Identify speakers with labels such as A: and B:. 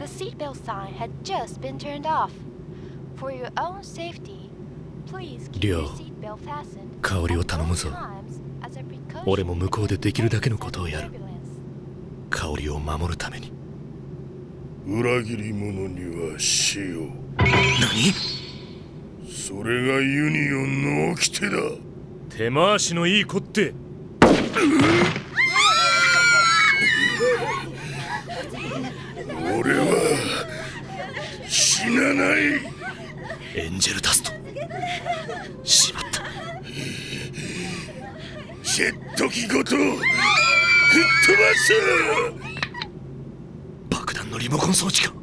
A: seatbelt sign had just been turned off. For your own safety, please keep your seatbelt fastened.
B: 香りを頼むぞ。俺も向こうでできるだけのことをやる。香りを守るために。
C: 裏切り者には死を。
B: 何？
C: それがユニオンの掟だ。
B: 手回しのいい子って。
C: 俺は死なない。
B: エンジェルダスト。しまった。
C: ジェット機ごと吹っ飛ばす。
B: 爆弾のリモコン装置か。